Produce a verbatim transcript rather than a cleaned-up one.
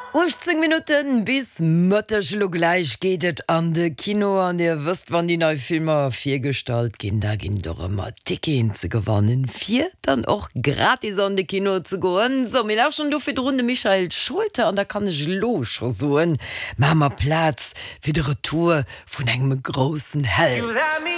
fünfzehn Minuten bis Mëtterschlo gleich gehtet an de Kino an Dir wëst wann die neue Filmer firstalt gin da gin doch immer Ticken ze gewannen vier dann och gratis an de Kino zu goen so mir auch schon du fir runde Michael Schulte an da kann ich loch soen Mama Platz fir de Retour vun engem großen Held.